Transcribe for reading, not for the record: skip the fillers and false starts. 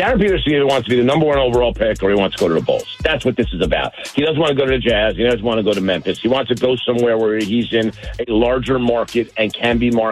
Gary Peterson either wants to be the number one overall pick or he wants to go to the Bulls. That's what this is about. He doesn't want to go to the Jazz. He doesn't want to go to Memphis. He wants to go somewhere where he's in a larger market and can be marketed